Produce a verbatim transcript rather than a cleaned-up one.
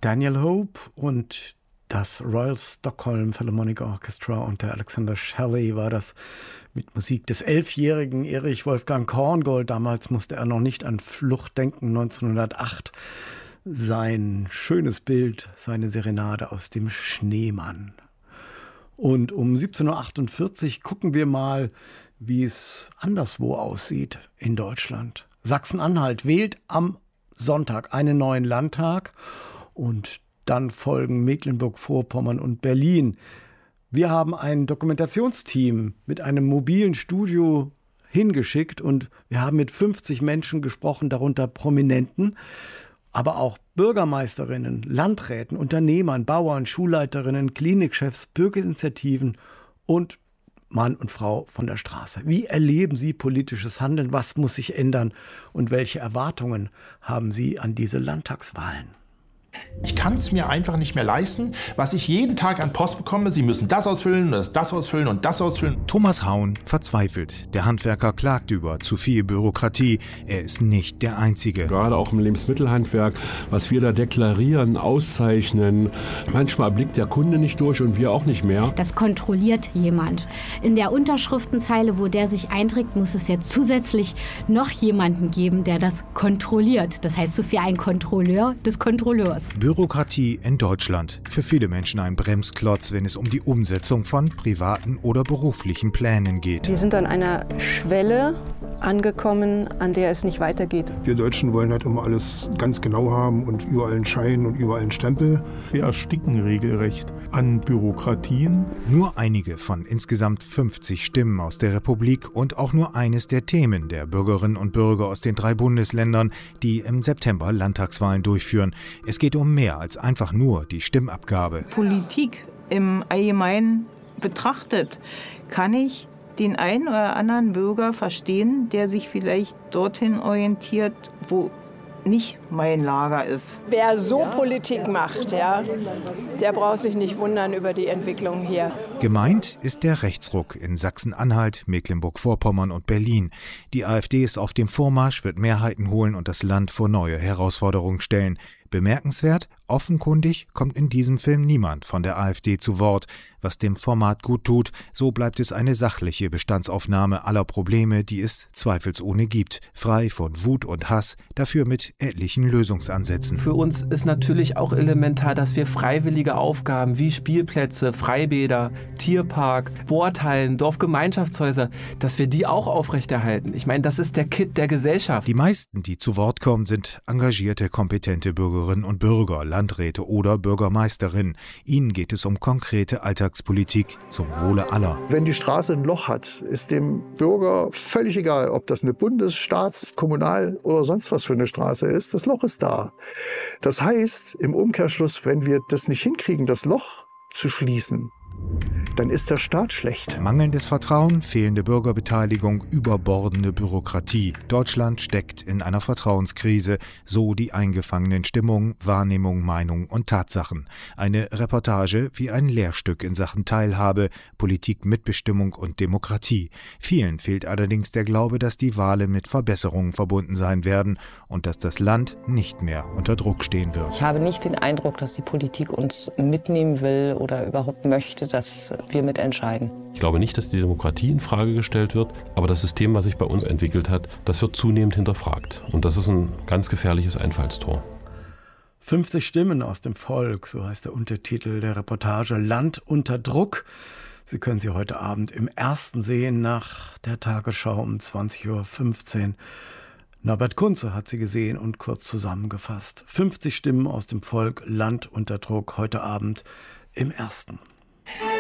Daniel Hope und das Royal Stockholm Philharmonic Orchestra unter Alexander Shelley war das mit Musik des elfjährigen Erich Wolfgang Korngold. Damals musste er noch nicht an Flucht denken, neunzehnhundertacht. Sein schönes Bild, seine Serenade aus dem Schneemann. Und um siebzehn Uhr achtundvierzig gucken wir mal, wie es anderswo aussieht in Deutschland. Sachsen-Anhalt wählt am Sonntag einen neuen Landtag und dann folgen Mecklenburg-Vorpommern und Berlin. Wir haben ein Dokumentationsteam mit einem mobilen Studio hingeschickt und wir haben mit fünfzig Menschen gesprochen, darunter Prominenten, aber auch Bürgermeisterinnen, Landräten, Unternehmern, Bauern, Schulleiterinnen, Klinikchefs, Bürgerinitiativen und Mann und Frau von der Straße. Wie erleben Sie politisches Handeln? Was muss sich ändern? Und welche Erwartungen haben Sie an diese Landtagswahlen? Ich kann es mir einfach nicht mehr leisten, was ich jeden Tag an Post bekomme. Sie müssen das ausfüllen, das, das ausfüllen und das ausfüllen. Thomas Haun verzweifelt. Der Handwerker klagt über zu viel Bürokratie. Er ist nicht der Einzige. Gerade auch im Lebensmittelhandwerk, was wir da deklarieren, auszeichnen. Manchmal blickt der Kunde nicht durch und wir auch nicht mehr. Das kontrolliert jemand. In der Unterschriftenzeile, wo der sich einträgt, muss es jetzt zusätzlich noch jemanden geben, der das kontrolliert. Das heißt so viel ein Kontrolleur des Kontrolleurs. Bürokratie in Deutschland. Für viele Menschen ein Bremsklotz, wenn es um die Umsetzung von privaten oder beruflichen Plänen geht. Wir sind an einer Schwelle angekommen, an der es nicht weitergeht. Wir Deutschen wollen halt immer alles ganz genau haben und überall einen Schein und überall einen Stempel. Wir ersticken regelrecht an Bürokratien. Nur einige von insgesamt fünfzig Stimmen aus der Republik und auch nur eines der Themen der Bürgerinnen und Bürger aus den drei Bundesländern, die im September Landtagswahlen durchführen. Es geht um mehr als einfach nur die Stimmabgabe. Politik im Allgemeinen betrachtet, kann ich den einen oder anderen Bürger verstehen, der sich vielleicht dorthin orientiert, wo nicht mein Lager ist. Wer so ja. Politik macht, ja, der braucht sich nicht wundern über die Entwicklung hier. Gemeint ist der Rechtsruck in Sachsen-Anhalt, Mecklenburg-Vorpommern und Berlin. Die AfD ist auf dem Vormarsch, wird Mehrheiten holen und das Land vor neue Herausforderungen stellen. Bemerkenswert, offenkundig kommt in diesem Film niemand von der AfD zu Wort, was dem Format gut tut. So bleibt es eine sachliche Bestandsaufnahme aller Probleme, die es zweifelsohne gibt, frei von Wut und Hass, dafür mit etlichen Lösungsansätzen. Für uns ist natürlich auch elementar, dass wir freiwillige Aufgaben wie Spielplätze, Freibäder, Tierpark, Sporthallen, Dorfgemeinschaftshäuser, dass wir die auch aufrechterhalten. Ich meine, das ist der Kit der Gesellschaft. Die meisten, die zu Wort kommen, sind engagierte, kompetente Bürgerinnen und Bürger, Landräte oder Bürgermeisterinnen. Ihnen geht es um konkrete Alltagspolitik zum Wohle aller. Wenn die Straße ein Loch hat, ist dem Bürger völlig egal, ob das eine Bundes-, Staats-, Kommunal- oder sonst was für eine Straße ist. Das Loch ist da. Das heißt, im Umkehrschluss, wenn wir das nicht hinkriegen, das Loch zu schließen, dann ist der Staat schlecht. Mangelndes Vertrauen, fehlende Bürgerbeteiligung, überbordende Bürokratie. Deutschland steckt in einer Vertrauenskrise, so die eingefangenen Stimmungen, Wahrnehmung, Meinung und Tatsachen. Eine Reportage wie ein Lehrstück in Sachen Teilhabe, Politik, Mitbestimmung und Demokratie. Vielen fehlt allerdings der Glaube, dass die Wahlen mit Verbesserungen verbunden sein werden und dass das Land nicht mehr unter Druck stehen wird. Ich habe nicht den Eindruck, dass die Politik uns mitnehmen will oder überhaupt möchte, dass wir mitentscheiden. Ich glaube nicht, dass die Demokratie in Frage gestellt wird, aber das System, was sich bei uns entwickelt hat, das wird zunehmend hinterfragt. Und das ist ein ganz gefährliches Einfallstor. fünfzig Stimmen aus dem Volk, so heißt der Untertitel der Reportage Land unter Druck. Sie können sie heute Abend im Ersten sehen, nach der Tagesschau um zwanzig Uhr fünfzehn. Norbert Kunze hat sie gesehen und kurz zusammengefasst. fünfzig Stimmen aus dem Volk, Land unter Druck, heute Abend im Ersten.